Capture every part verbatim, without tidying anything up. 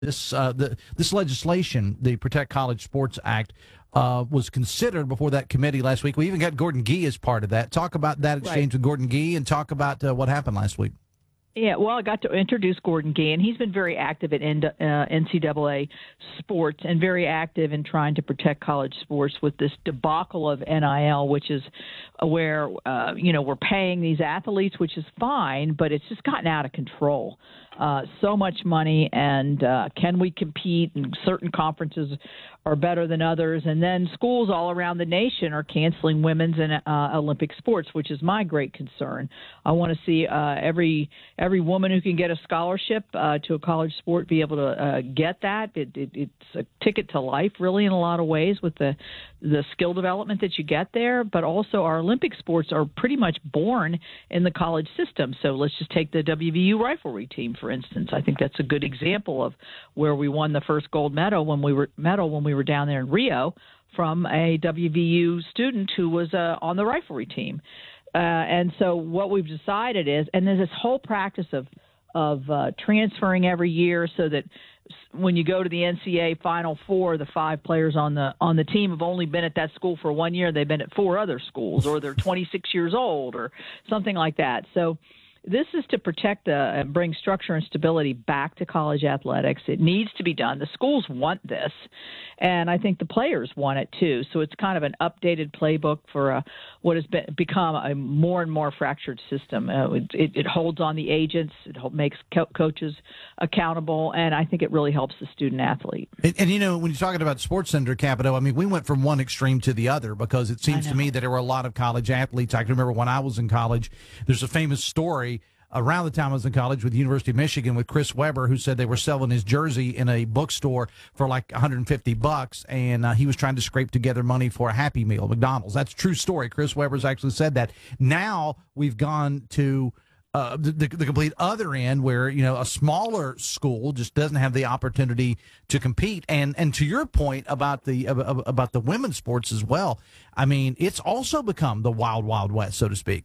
This uh, the, this legislation, the Protect College Sports Act, uh, was considered before that committee last week. We even got Gordon Gee as part of that. Talk about that exchange right. with Gordon Gee, and talk about uh, what happened last week. Yeah, well, I got to introduce Gordon Gee, and he's been very active at N C double A sports and very active in trying to protect college sports with this debacle of N I L, which is where, uh, you know, we're paying these athletes, which is fine, but it's just gotten out of control. Uh, so much money, and uh, can we compete? And certain conferences are better than others. And then schools all around the nation are canceling women's and uh, Olympic sports, which is my great concern. I want to see uh, every every woman who can get a scholarship uh, to a college sport be able to uh, get that. It, it, it's a ticket to life, really, in a lot of ways, with the the skill development that you get there. But also, our Olympic sports are pretty much born in the college system. So let's just take the W V U riflery team, for instance. I think that's a good example of where we won the first gold medal when we were medal when we were down there in Rio from a W V U student who was uh, on the riflery team. Uh, and so what we've decided is, and there's this whole practice of of uh, transferring every year, so that when you go to the N C A A Final Four, the five players on the on the team have only been at that school for one year. They've been at four other schools, or they're twenty-six years old, or something like that. So this is to protect the, and bring structure and stability back to college athletics. It needs to be done. The schools want this, and I think the players want it too. So it's kind of an updated playbook for a, what has been, become a more and more fractured system. Uh, it, it, it holds on the agents. It makes co- coaches accountable, and I think it really helps the student athlete. And, and, you know, when you're talking about Sports Center, Capito, I mean, we went from one extreme to the other, because it seems to me that there were a lot of college athletes. I can remember when I was in college, there's a famous story around the time I was in college with the University of Michigan with Chris Webber, who said they were selling his jersey in a bookstore for like one hundred fifty bucks, and uh, he was trying to scrape together money for a Happy Meal, McDonald's. That's a true story. Chris Webber's actually said that. Now we've gone to uh, the, the, the complete other end, where, you know, a smaller school just doesn't have the opportunity to compete. And and to your point about the uh, about the women's sports as well, I mean, it's also become the wild, wild west, so to speak.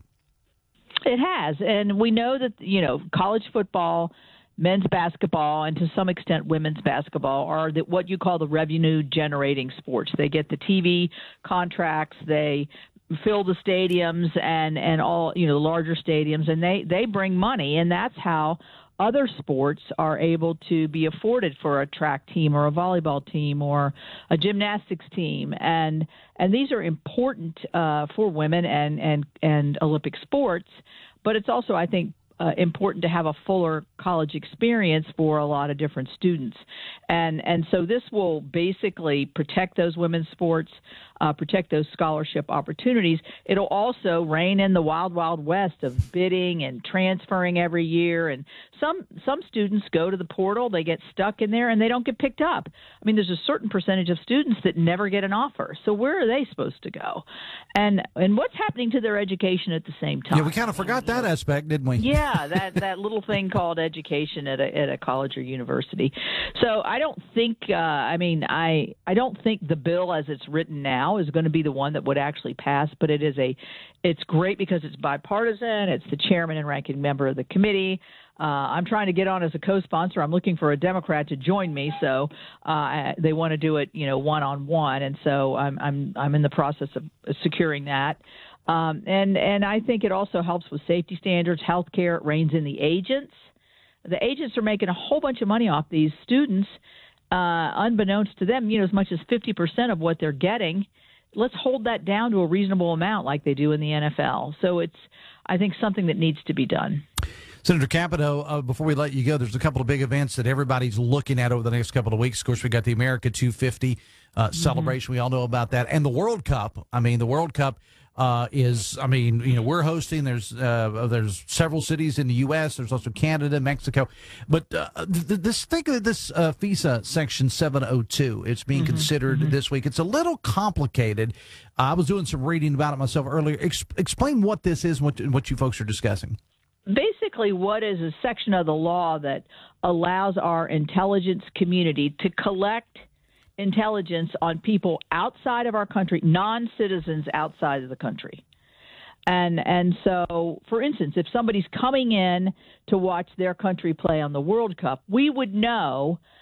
It has, and we know that, you know, college football, men's basketball, and to some extent women's basketball are the, what you call the revenue-generating sports. They get the T V contracts, they fill the stadiums and, and all, you know, larger stadiums, and they, they bring money, and that's how other sports are able to be afforded for a track team or a volleyball team or a gymnastics team. And and these are important uh, for women and, and, and Olympic sports. But it's also, I think, uh, important to have a fuller college experience for a lot of different students. And and so this will basically protect those women's sports, uh, protect those scholarship opportunities. It'll also rein in the wild, wild west of bidding and transferring every year. And some some students go to the portal, they get stuck in there, and they don't get picked up. I mean, there's a certain percentage of students that never get an offer. So where are they supposed to go? And and what's happening to their education at the same time? Yeah, we kind of forgot that aspect, didn't we? Yeah, that, that little thing called education at a, at a college or university. So I don't think, uh, I mean, I I don't think the bill as it's written now is going to be the one that would actually pass, but it is a, it's great because it's bipartisan. It's the chairman and ranking member of the committee. Uh, I'm trying to get on as a co-sponsor. I'm looking for a Democrat to join me, so uh, they want to do it, you know, one-on-one, and so I'm I'm I'm in the process of securing that. Um, and and I think it also helps with safety standards, health care. It reins in the agents. The agents are making a whole bunch of money off these students, uh, unbeknownst to them, you know, as much as fifty percent of what they're getting. Let's hold that down to a reasonable amount like they do in the N F L. So it's, I think, something that needs to be done. Senator Capito, uh, before we let you go, there's a couple of big events that everybody's looking at over the next couple of weeks. Of course, we got the America two fifty uh, mm-hmm. celebration. We all know about that. And the World Cup. I mean, the World Cup uh, is, I mean, you know, we're hosting. There's uh, there's several cities in the U S There's also Canada, Mexico. But uh, th- this think of this uh, FISA Section seven oh two. It's being mm-hmm. considered mm-hmm. this week. It's a little complicated. I was doing some reading about it myself earlier. Ex- explain what this is and what, what you folks are discussing. Basically, what is a section of the law that allows our intelligence community to collect intelligence on people outside of our country, non-citizens outside of the country. And and so, for instance, if somebody's coming in to watch their country play on the World Cup, we would know